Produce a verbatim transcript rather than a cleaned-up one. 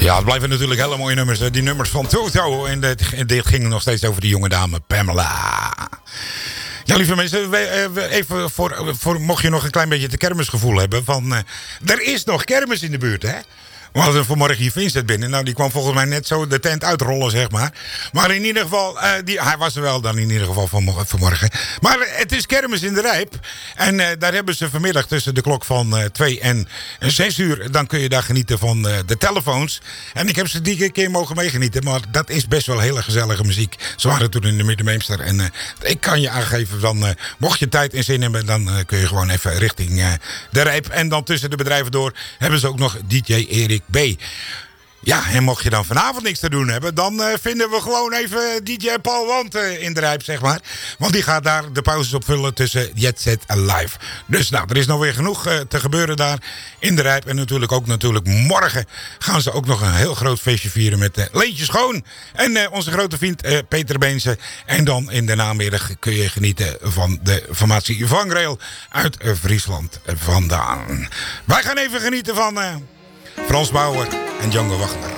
Ja, het blijven natuurlijk hele mooie nummers. Die nummers van Toto. En dit, en dit ging nog steeds over die jonge dame Pamela. Ja, lieve mensen, even voor, voor mocht je nog een klein beetje het kermisgevoel hebben. Van, uh, er is nog kermis in de buurt, hè? We hadden vanmorgen hier Vincent binnen. Nou, die kwam volgens mij net zo de tent uitrollen, zeg maar. Maar in ieder geval, uh, die, hij was er wel dan in ieder geval van, vanmorgen. Maar het is kermis in de Rijp. En uh, daar hebben ze vanmiddag tussen de klok van uh, twee en zes uur... dan kun je daar genieten van uh, de telefoons. En ik heb ze die keer mogen meegenieten. Maar dat is best wel hele gezellige muziek. Ze waren toen in de Middenbeemster. En uh, ik kan je aangeven, dan, uh, mocht je tijd en zin hebben... dan uh, kun je gewoon even richting uh, de Rijp. En dan tussen de bedrijven door hebben ze ook nog D J Erik B. Ja, en mocht je dan vanavond niks te doen hebben... dan uh, vinden we gewoon even D J Paul Want uh, in de Rijp, zeg maar. Want die gaat daar de pauzes op vullen tussen Jet Set en Live. Dus nou, er is nog weer genoeg uh, te gebeuren daar in de Rijp. En natuurlijk ook natuurlijk morgen gaan ze ook nog een heel groot feestje vieren... met uh, Leentje Schoon en uh, onze grote vriend uh, Peter Beense. En dan in de namiddag kun je genieten van de formatie Vangrail uit uh, Friesland vandaan. Wij gaan even genieten van... Uh, Frans Bauer en Django Wagner.